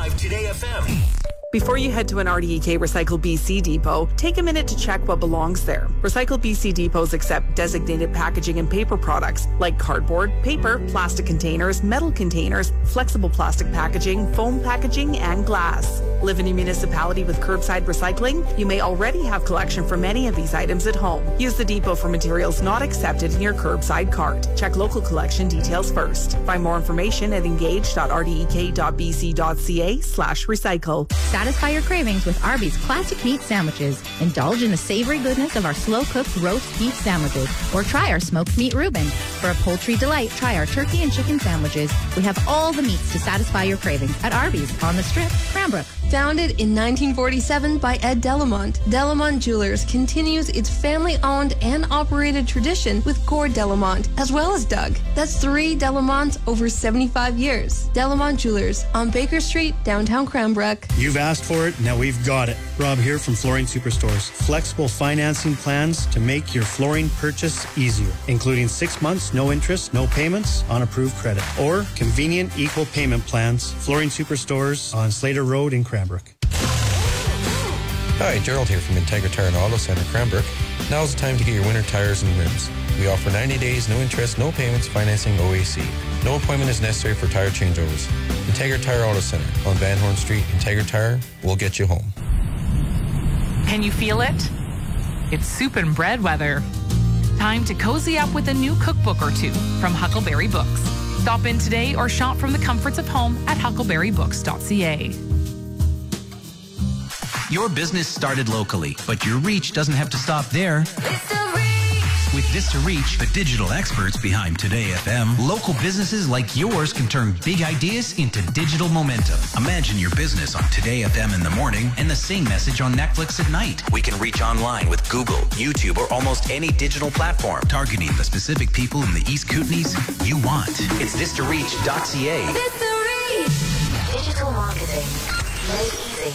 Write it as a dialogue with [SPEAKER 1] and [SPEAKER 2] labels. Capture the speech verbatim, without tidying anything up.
[SPEAKER 1] five Today F M.
[SPEAKER 2] Before you head to an R D E K Recycle B C depot, take a minute to check what belongs there. Recycle B C depots accept designated packaging and paper products like cardboard, paper, plastic containers, metal containers, flexible plastic packaging, foam packaging, and glass. Live in a municipality with curbside recycling? You may already have collection for many of these items at home. Use the depot for materials not accepted in your curbside cart. Check local collection details first. Find more information at engage.rdek.bc.ca slash recycle.
[SPEAKER 3] Satisfy your cravings with Arby's classic meat sandwiches. Indulge in the savory goodness of our slow-cooked roast beef sandwiches, or try our smoked meat Reuben. For a poultry delight, try our turkey and chicken sandwiches. We have all the meats to satisfy your cravings at Arby's on the Strip, Cranbrook.
[SPEAKER 4] Founded in nineteen forty-seven by Ed Delamont, Delamont Jewelers continues its family-owned and operated tradition with Gord Delamont, as well as Doug. That's three Delamonts over seventy-five years. Delamont Jewelers on Baker Street, downtown Cranbrook.
[SPEAKER 5] You've asked for it, now we've got it. Rob here from Flooring Superstores. Flexible financing plans to make your flooring purchase easier, including six months, no interest, no payments on approved credit, or convenient equal payment plans. Flooring Superstores on Slater Road in Cranbrook.
[SPEAKER 6] Hi, Gerald here from Integra Tire and Auto Center, Cranbrook. Now's the time to get your winter tires and rims. We offer ninety days, no interest, no payments, financing O A C. No appointment is necessary for tire changeovers. Integra Tire Auto Center on Van Horn Street. Integra Tire will get you home.
[SPEAKER 7] Can you feel it? It's soup and bread weather. Time to cozy up with a new cookbook or two from Huckleberry Books. Stop in today or shop from the comforts of home at huckleberry books dot c a.
[SPEAKER 1] Your business started locally, but your reach doesn't have to stop there. With Vista Reach, the digital experts behind Today F M, local businesses like yours can turn big ideas into digital momentum. Imagine your business on Today F M in the morning and the same message on Netflix at night. We can reach online with Google, YouTube, or almost any digital platform, targeting the specific people in the East Kootenays you want. It's vista reach dot c a.
[SPEAKER 8] Vista Reach! Digital marketing. Made easy.